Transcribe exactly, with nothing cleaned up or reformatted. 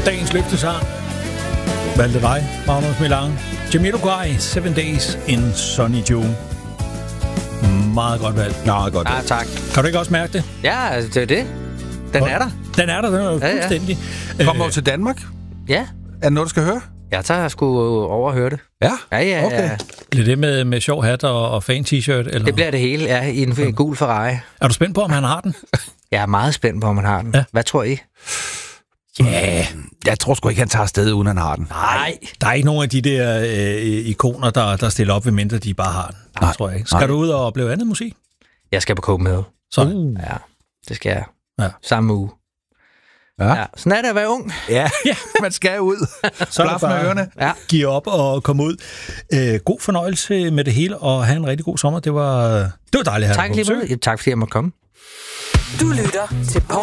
Dagens løftesang. Valgte dig, Magnus Milang. Jamiroquai, Seven Days in Sunny June. Meget godt valg. Meget godt valg. Ah, tak. Kan du ikke også mærke det? Ja, det er det. Den er der. Den er der, den er jo Ja, ja. fuldstændig. Kommer du til Danmark? Ja. Er det noget, du skal høre? Jeg tager sgu over at høre det. Ja? Ja, ja, Okay. ja. Bliver det med, med sjov hat og, og fan t-shirt? Eller? Det bliver det hele, ja, i en, en gul Ferrari. Er du spændt på, om han har den? Jeg er meget spændt på, om han har den. Ja. Hvad tror I? Ja, jeg tror sgu ikke, han tager afsted, uden han har den. Nej. Der er ikke nogen af de der øh, ikoner, der, der stiller op, ved mindre de bare har den. Nej, tror jeg ikke. Skal Nej. du ud og opleve andet musik? Jeg skal på Copenhagen. Så. Uh. Ja, det skal jeg. Ja. Samme uge. Ja. Ja. Sådan er det at være ung. Ja, man skal ud. Så er det Blaf med bare ørerne. Ja. give op og komme ud. Øh, god fornøjelse med det hele, og have en rigtig god sommer. Det var, det var dejligt at have Tak dig på lige besøg. meget. Tak fordi jeg måtte komme. Du lytter til